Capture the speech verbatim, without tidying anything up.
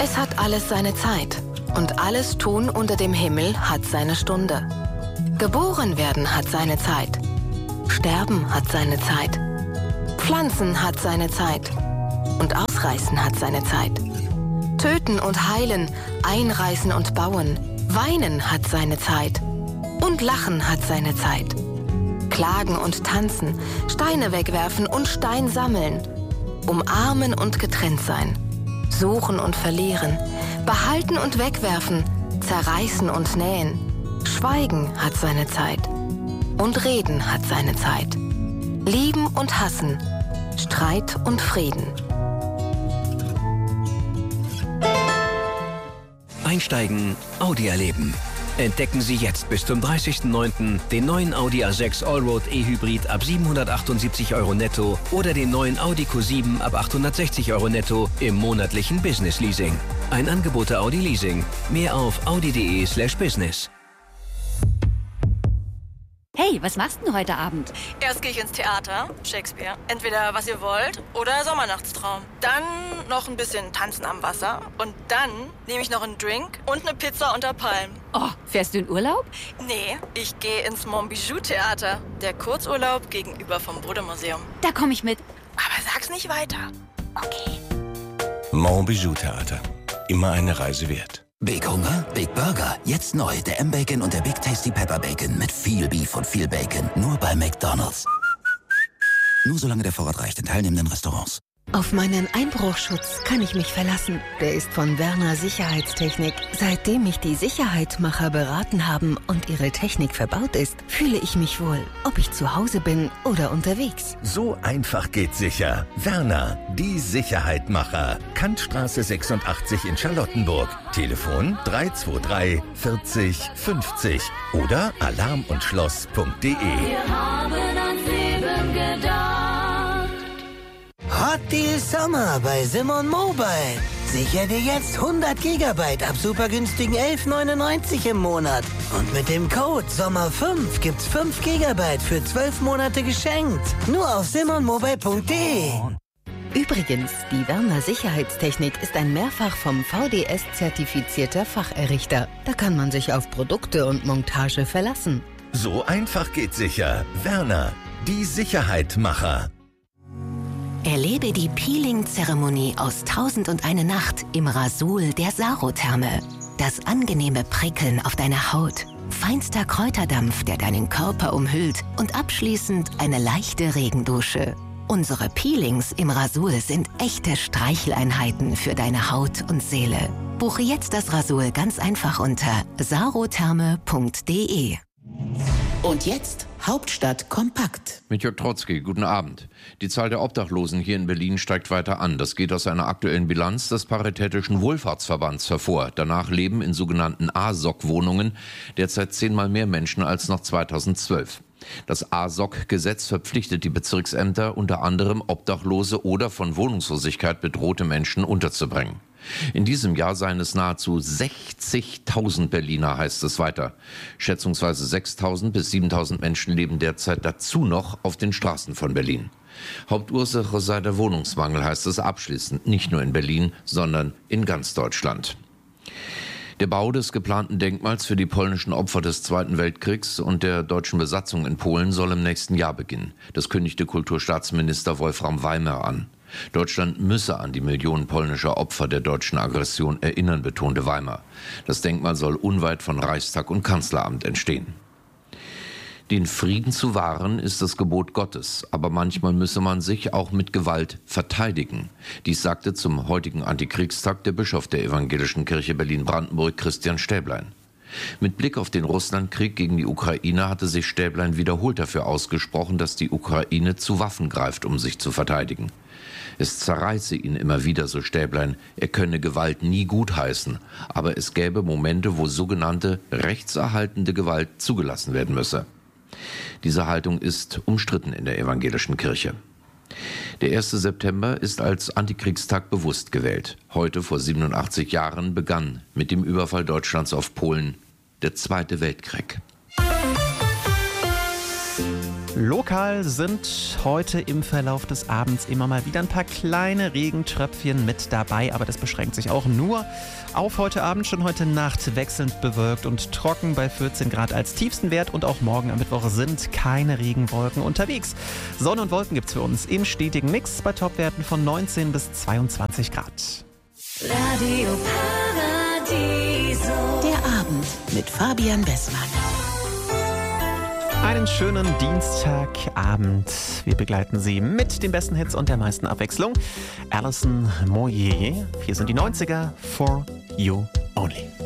Es hat alles seine Zeit. Und alles Tun unter dem Himmel hat seine Stunde. Geboren werden hat seine Zeit. Sterben hat seine Zeit. Pflanzen hat seine Zeit. Und ausreißen hat seine Zeit. Töten und heilen, einreißen und bauen. Weinen hat seine Zeit. Und lachen hat seine Zeit. Klagen und tanzen, Steine wegwerfen und Stein sammeln. Umarmen und getrennt sein. Suchen und verlieren. Behalten und wegwerfen. Zerreißen und nähen. Schweigen hat seine Zeit. Und reden hat seine Zeit. Lieben und hassen. Streit und Frieden. Einsteigen, Audi erleben. Entdecken Sie jetzt bis zum dreißigsten neunten den neuen Audi A sechs Allroad E-Hybrid ab siebenhundertachtundsiebzig Euro netto oder den neuen Audi Q sieben ab achthundertsechzig Euro netto im monatlichen Business Leasing. Ein Angebot der Audi Leasing. Mehr auf audi.de slash business. Hey, was machst du heute Abend? Erst gehe ich ins Theater, Shakespeare. Entweder Was ihr wollt oder Sommernachtstraum. Dann noch ein bisschen Tanzen am Wasser. Und dann nehme ich noch einen Drink und eine Pizza unter Palmen. Oh, fährst du in Urlaub? Nee, ich gehe ins Montbijou-Theater. Der Kurzurlaub gegenüber vom Bode-Museum. Da komme ich mit. Aber sag's nicht weiter. Okay. Montbijou-Theater. Immer eine Reise wert. Big Hunger? Big Burger. Jetzt neu. Der M-Bacon und der Big Tasty Pepper Bacon. Mit viel Beef und viel Bacon. Nur bei McDonald's. Nur solange der Vorrat reicht in teilnehmenden Restaurants. Auf meinen Einbruchschutz kann ich mich verlassen. Der ist von Werner Sicherheitstechnik. Seitdem mich die Sicherheitmacher beraten haben und ihre Technik verbaut ist, fühle ich mich wohl, ob ich zu Hause bin oder unterwegs. So einfach geht sicher. Werner, die Sicherheitmacher. Kantstraße sechsundachtzig in Charlottenburg. Telefon drei zwei drei vierzig fünfzig oder alarm und schloss punkt de. Wir haben ans Leben gedacht. Hot Deal Sommer bei Simon Mobile. Sicher dir jetzt hundert Gigabyte ab super günstigen elf neunundneunzig im Monat. Und mit dem Code Sommer fünf gibt's fünf Gigabyte für zwölf Monate geschenkt. Nur auf simon mobile punkt de. Übrigens, die Werner Sicherheitstechnik ist ein mehrfach vom V D S zertifizierter Facherrichter. Da kann man sich auf Produkte und Montage verlassen. So einfach geht sicher. Werner, die Sicherheitmacher. Erlebe die Peeling-Zeremonie aus Tausend und eine Nacht im Rasul der Sarotherme. Das angenehme Prickeln auf deiner Haut, feinster Kräuterdampf, der deinen Körper umhüllt und abschließend eine leichte Regendusche. Unsere Peelings im Rasul sind echte Streicheleinheiten für deine Haut und Seele. Buche jetzt das Rasul ganz einfach unter sarotherme punkt de. Und jetzt Hauptstadt kompakt. Mit Jörg Trotzki, guten Abend. Die Zahl der Obdachlosen hier in Berlin steigt weiter an. Das geht aus einer aktuellen Bilanz des Paritätischen Wohlfahrtsverbands hervor. Danach leben in sogenannten A S O K-Wohnungen derzeit zehnmal mehr Menschen als noch zweitausendzwölf. Das A S O K-Gesetz verpflichtet die Bezirksämter, unter anderem Obdachlose oder von Wohnungslosigkeit bedrohte Menschen unterzubringen. In diesem Jahr seien es nahezu sechzigtausend Berliner, heißt es weiter. Schätzungsweise sechstausend bis siebentausend Menschen leben derzeit dazu noch auf den Straßen von Berlin. Hauptursache sei der Wohnungsmangel, heißt es abschließend, nicht nur in Berlin, sondern in ganz Deutschland. Der Bau des geplanten Denkmals für die polnischen Opfer des Zweiten Weltkriegs und der deutschen Besatzung in Polen soll im nächsten Jahr beginnen. Das kündigte Kulturstaatsminister Wolfram Weimer an. Deutschland müsse an die Millionen polnischer Opfer der deutschen Aggression erinnern, betonte Weimer. Das Denkmal soll unweit von Reichstag und Kanzleramt entstehen. Den Frieden zu wahren ist das Gebot Gottes, aber manchmal müsse man sich auch mit Gewalt verteidigen. Dies sagte zum heutigen Antikriegstag der Bischof der Evangelischen Kirche Berlin-Brandenburg, Christian Stäblein. Mit Blick auf den Russlandkrieg gegen die Ukraine hatte sich Stäblein wiederholt dafür ausgesprochen, dass die Ukraine zu Waffen greift, um sich zu verteidigen. Es zerreiße ihn immer wieder, so Stäblein, er könne Gewalt nie gutheißen, aber es gäbe Momente, wo sogenannte rechtserhaltende Gewalt zugelassen werden müsse. Diese Haltung ist umstritten in der evangelischen Kirche. Der erste September ist als Antikriegstag bewusst gewählt. Heute vor siebenundachtzig Jahren begann mit dem Überfall Deutschlands auf Polen der Zweite Weltkrieg. Lokal sind heute im Verlauf des Abends immer mal wieder ein paar kleine Regentröpfchen mit dabei, aber das beschränkt sich auch nur auf heute Abend. Schon heute Nacht wechselnd bewölkt und trocken bei vierzehn Grad als tiefsten Wert und auch morgen am Mittwoch sind keine Regenwolken unterwegs. Sonne und Wolken gibt's für uns im stetigen Mix bei Topwerten von neunzehn bis zweiundzwanzig Grad. Radio Paradiso. Der Abend mit Fabian Bessmann. Einen schönen Dienstagabend. Wir begleiten Sie mit den besten Hits und der meisten Abwechslung. Alison Moyet. Hier sind die neunziger For You Only.